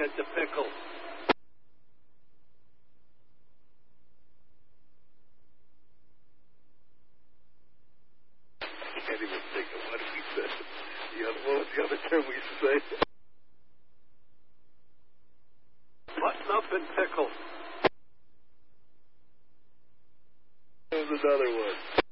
at the pickle. I can't even think of what we said. What was the other term we used to say? Button up and pickle. There's another one.